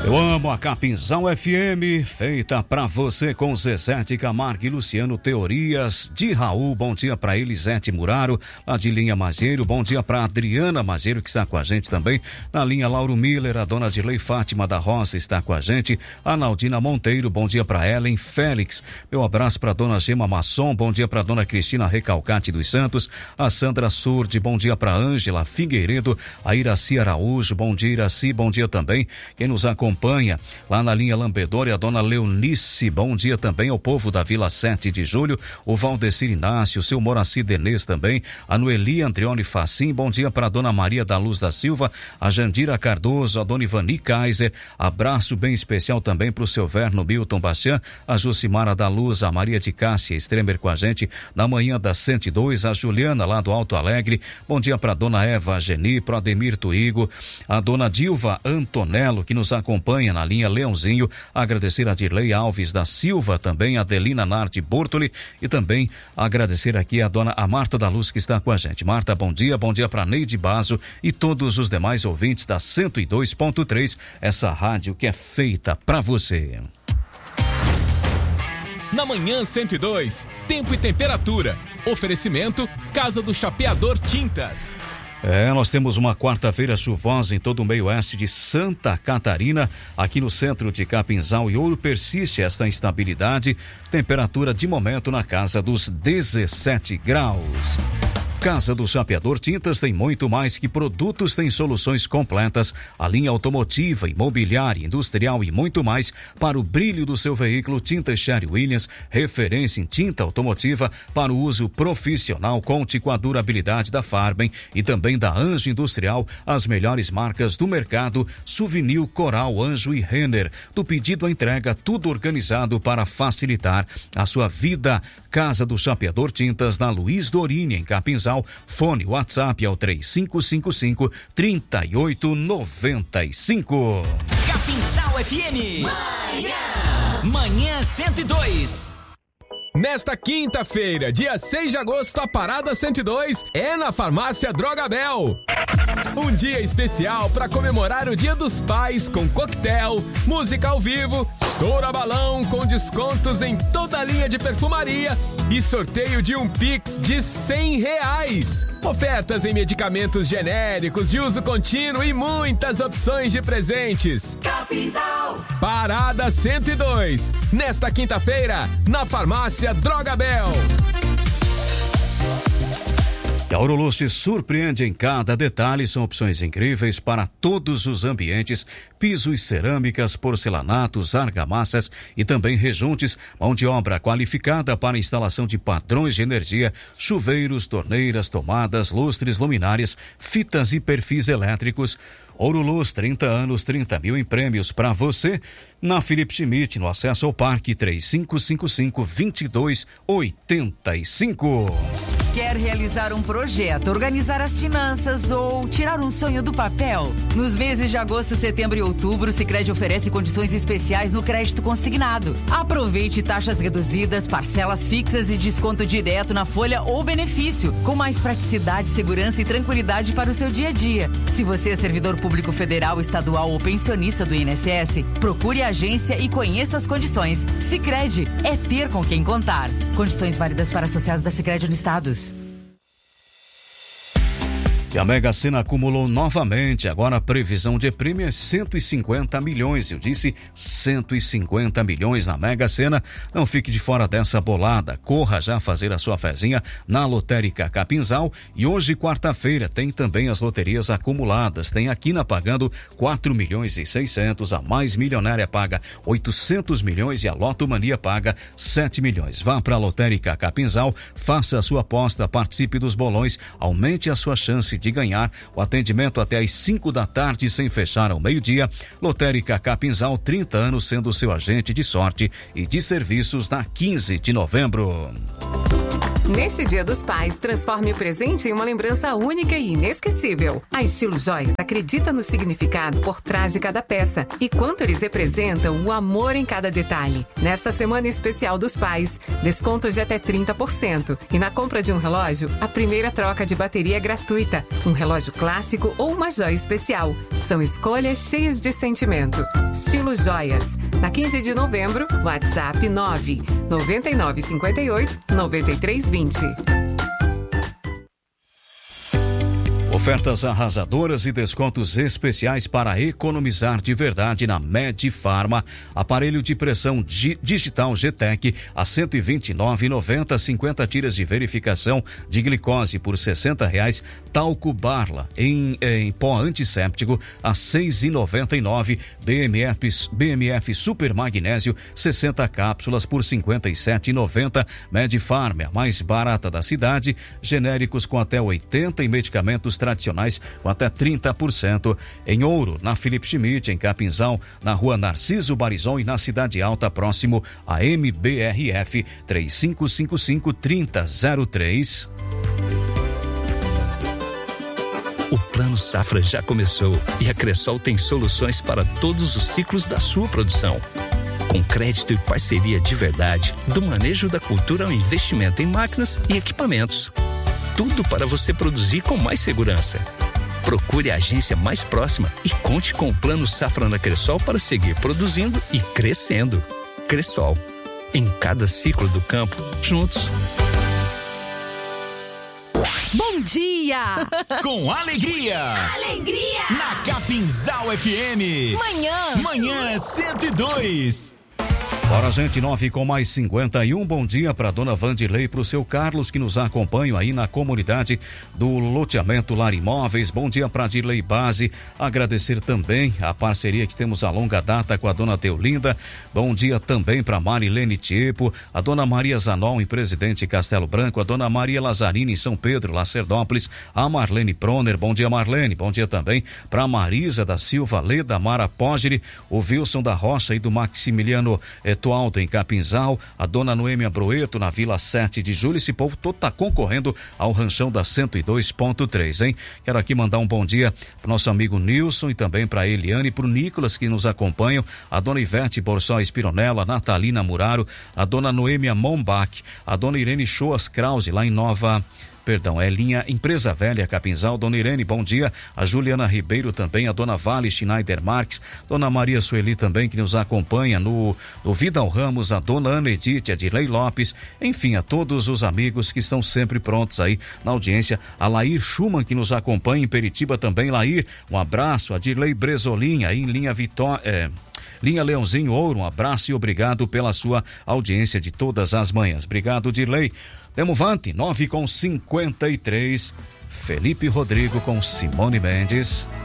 Eu amo a Capinzal FM, feita pra você com Zezete Camargo e Luciano Teorias, de Raul, bom dia pra Elisete Muraro, lá de Linha Mazeiro, bom dia pra Adriana Mazeiro, que está com a gente também, na linha Lauro Miller, a dona Dirley Fátima da Roça está com a gente, a Naldina Monteiro, bom dia pra Ellen Félix, meu abraço pra dona Gema Masson, bom dia pra dona Cristina Recalcate dos Santos, a Sandra Surdi, bom dia pra Ângela Figueiredo, a Iraci Araújo, bom dia Iraci, bom dia também, quem nos acompanha lá na linha Lambedora, a dona Leonice, bom dia também ao povo da Vila 7 de Julho, o Valdecir Inácio, o seu Moraci Denês também, a Noeli Andrione Facim, bom dia para a dona Maria da Luz da Silva, a Jandira Cardoso, a dona Ivani Kaiser, abraço bem especial também para o seu Verno Milton Bastian, a Jucimara da Luz, a Maria de Cássia Stremer com a gente, na manhã da 102, a Juliana lá do Alto Alegre, bom dia para a dona Eva Geni, pro Ademir Tuigo, a dona Dilva Antonello, que nos acompanha na linha Leãozinho, agradecer a Dirley Alves da Silva, também a Adelina Nardi Bortoli e também agradecer aqui a dona Marta da Luz que está com a gente. Marta, bom dia para Neide Bazo e todos os demais ouvintes da 102.3, essa rádio que é feita para você. Na manhã 102, tempo e temperatura, oferecimento Casa do Chapeador Tintas. Nós temos uma quarta-feira chuvosa em todo o meio oeste de Santa Catarina, aqui no centro de Capinzal e Ouro persiste esta instabilidade, temperatura de momento na casa dos 17 graus. Casa do Chapeador Tintas tem muito mais que produtos, tem soluções completas, a linha automotiva, imobiliária, industrial e muito mais para o brilho do seu veículo. Tintas Sherwin-Williams, referência em tinta automotiva para o uso profissional. Conte com a durabilidade da Farben e também da Anjo Industrial, as melhores marcas do mercado, Souvenir, Coral, Anjo e Renner. Do pedido à entrega, tudo organizado para facilitar a sua vida. Casa do Chapeador Tintas na Luiz Dorini, em Capinzal. Fone WhatsApp ao 3555-3895. Capinzal FM. Manhã 102. Nesta quinta-feira, dia 6 de agosto, a Parada 102 é na Farmácia Drogabel. Um dia especial para comemorar o Dia dos Pais com coquetel, música ao vivo, estoura balão com descontos em toda a linha de perfumaria e sorteio de um Pix de R$100. Ofertas em medicamentos genéricos de uso contínuo e muitas opções de presentes. Capinzal. Parada 102, nesta quinta-feira, na Farmácia Drogabel. A Auroluz se surpreende em cada detalhe, são opções incríveis para todos os ambientes, pisos, cerâmicas, porcelanatos, argamassas e também rejuntes, mão de obra qualificada para instalação de padrões de energia, chuveiros, torneiras, tomadas, lustres, luminárias, fitas e perfis elétricos. Auroluz, 30 anos, 30 mil em prêmios para você, na Felipe Schmidt, no acesso ao parque, 3555-2285. Quer realizar um projeto, organizar as finanças ou tirar um sonho do papel? Nos meses de agosto, setembro e outubro, o Sicredi oferece condições especiais no crédito consignado. Aproveite taxas reduzidas, parcelas fixas e desconto direto na folha ou benefício, com mais praticidade, segurança e tranquilidade para o seu dia a dia. Se você é servidor público federal, estadual ou pensionista do INSS, procure a agência e conheça as condições. Sicredi é ter com quem contar. Condições válidas para associados da Sicredi Unistados. E a Mega Sena acumulou novamente, agora a previsão de prêmio é 150 milhões, eu disse 150 milhões na Mega Sena, não fique de fora dessa bolada, corra já fazer a sua fezinha na Lotérica Capinzal e hoje, quarta-feira, tem também as loterias acumuladas, tem a Quina pagando 4 milhões e 600, a Mais Milionária paga 800 milhões e a Loto Mania paga 7 milhões. Vá para a Lotérica Capinzal, faça a sua aposta, participe dos bolões, aumente a sua chance de ganhar. O atendimento até às 5 da tarde sem fechar ao meio-dia. Lotérica Capinzal, 30 anos sendo seu agente de sorte e de serviços na 15 de novembro. Neste Dia dos Pais, transforme o presente em uma lembrança única e inesquecível. A Estilo Joias acredita no significado por trás de cada peça e quanto eles representam o amor em cada detalhe. Nesta semana especial dos pais, descontos de até 30%. E na compra de um relógio, a primeira troca de bateria é gratuita. Um relógio clássico ou uma joia especial. São escolhas cheias de sentimento. Estilo Joias. Na 15 de novembro, WhatsApp 99958-9320. Ofertas arrasadoras e descontos especiais para economizar de verdade na Medifarma. Aparelho de pressão digital GTEC a R$ 129,90, 50 tiras de verificação de glicose por R$ 60,00. Talco Barla em pó antisséptico a R$ 6,99. BMF Super Magnésio 60 cápsulas por R$ 57,90. Medifarma, a mais barata da cidade. Genéricos com até 80 e medicamentos tradicionais com até 30%. Em Ouro, na Felipe Schmidt, em Capinzal, na rua Narciso Barizon e na Cidade Alta, próximo a MBRF 3555-3003. O Plano Safra já começou e a Cressol tem soluções para todos os ciclos da sua produção. Com crédito e parceria de verdade, do manejo da cultura ao investimento em máquinas e equipamentos. Tudo para você produzir com mais segurança. Procure a agência mais próxima e conte com o Plano Safra na Cressol para seguir produzindo e crescendo. Cressol, em cada ciclo do campo, juntos. Bom dia! Com alegria! Alegria! Na Capinzal FM. Manhã 102. Bora, gente, 9:51. Bom dia para dona Vandilei e para o seu Carlos, que nos acompanham aí na comunidade do loteamento Lar Imóveis. Bom dia para Dirley Base. Agradecer também a parceria que temos a longa data com a dona Teolinda. Bom dia também para Marilene Tiepo, a dona Maria Zanol em Presidente Castelo Branco, a dona Maria Lazzarini em São Pedro, Lacerdópolis, a Marlene Proner. Bom dia, Marlene. Bom dia também para Marisa da Silva Leda, Mara Pógere, o Wilson da Rocha e do Maximiliano Etualdo em Capinzal, a dona Noêmia Broeto na Vila 7 de Julho. Esse povo todo tá concorrendo ao ranchão da 102.3, hein? Quero aqui mandar um bom dia pro nosso amigo Nilson e também pra Eliane e pro Nicolas que nos acompanham, a dona Ivete Borsó Espironella, a Natalina Muraro, a dona Noêmia Mombach, a dona Irene Schoas Krause lá em linha Empresa Velha Capinzal. Dona Irene, bom dia. A Juliana Ribeiro também, a dona Vale Schneider Marques, dona Maria Sueli também que nos acompanha no Vidal Ramos, a dona Ana Edith, a Dirley Lopes, enfim, a todos os amigos que estão sempre prontos aí na audiência, a Lair Schumann que nos acompanha em Peritiba também. Lair, um abraço. A Dirley Bresolim aí em linha Linha Leãozinho Ouro, um abraço e obrigado pela sua audiência de todas as manhãs. Obrigado, Dirley. Demovante, 9:53. Felipe Rodrigo com Simone Mendes.